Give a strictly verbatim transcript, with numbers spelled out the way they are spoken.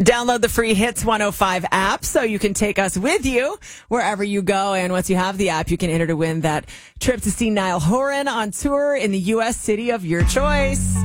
Download the free Hits one oh five app so you can take us with you wherever you go. And once you have the app, you can enter to win that trip to see Niall Horan on tour in the U S city of your choice.